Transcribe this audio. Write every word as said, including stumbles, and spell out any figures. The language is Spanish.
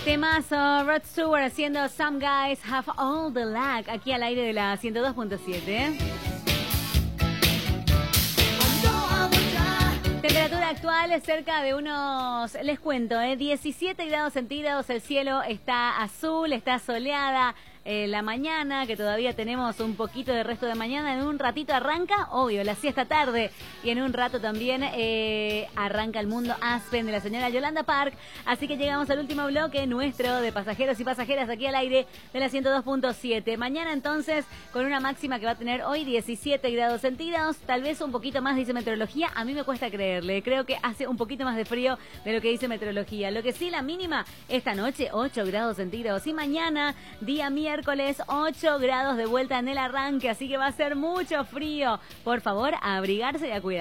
Temazo, Rod Stewart haciendo Some Guys Have All the Luck, aquí al aire de la ciento dos punto siete. Temperatura actual es cerca de unos, les cuento, eh, diecisiete grados centígrados, el cielo está azul, está soleada. Eh, la mañana, que todavía tenemos un poquito de resto de mañana, en un ratito arranca, obvio, la siesta tarde, y en un rato también eh, arranca el mundo Aspen de la señora Yolanda Park, así que llegamos al último bloque nuestro de pasajeros y pasajeras aquí al aire de la ciento dos punto siete. Mañana entonces, con una máxima que va a tener hoy diecisiete grados centígrados, tal vez un poquito más, dice meteorología, a mí me cuesta creerle, creo que hace un poquito más de frío de lo que dice meteorología. Lo que sí, la mínima, esta noche, ocho grados centígrados, y mañana, día miércoles, Miércoles ocho grados de vuelta en el arranque, así que va a ser mucho frío. Por favor, a abrigarse y a cuidar.